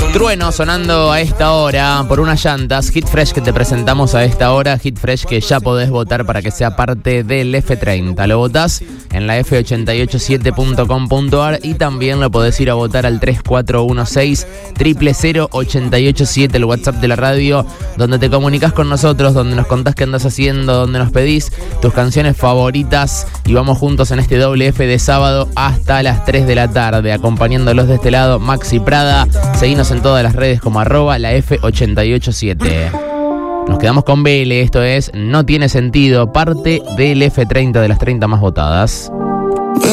Trueno sonando a esta hora por unas llantas. Hit Fresh que te presentamos a esta hora. Hit Fresh que ya podés votar para que sea parte del F30. Lo votás en la f887.com.ar y también lo podés ir a votar al 3416-000887, el WhatsApp de la radio, donde te comunicas con nosotros, donde nos contás qué andás haciendo, donde nos pedís tus canciones favoritas y vamos juntos en este doble F de sábado hasta las 3 de la tarde, acompañándolos de este lado, Maxi Prada. Seguinos en todas las redes como @la F887. Nos quedamos con Vele, esto es No Tiene Sentido, parte del F30 de las 30 más votadas.